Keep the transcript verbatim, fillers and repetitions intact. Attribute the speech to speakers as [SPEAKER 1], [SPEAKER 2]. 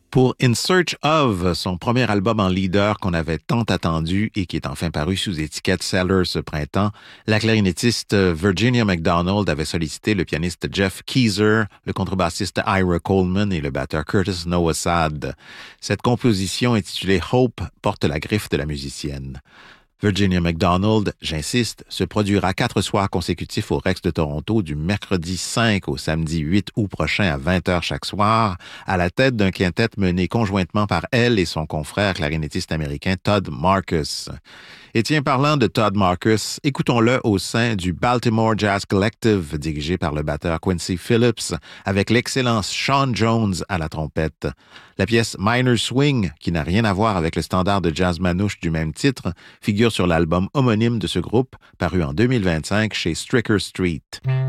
[SPEAKER 1] Pour In Search of, son premier album en leader qu'on avait tant attendu et qui est enfin paru sous étiquette Cellar ce printemps, la clarinettiste Virginia McDonald avait sollicité le pianiste Jeff Keezer, le contrebassiste Ira Coleman et le batteur Curtis Nowosad. Cette composition intitulée Hope porte la griffe de la musicienne. Virginia McDonald, j'insiste, se produira quatre soirs consécutifs au Rex de Toronto du mercredi cinq au samedi huit août prochain à vingt heures chaque soir, à la tête d'un quintet mené conjointement par elle et son confrère clarinettiste américain Todd Marcus. Et tiens, parlant de Todd Marcus, écoutons-le au sein du Baltimore Jazz Collective, dirigé par le batteur Quincy Phillips, avec l'excellent Sean Jones à la trompette. La pièce Minor Swing, qui n'a rien à voir avec le standard de jazz manouche du même titre, figure sur l'album homonyme de ce groupe, paru en deux mille vingt-cinq chez Stricker Street.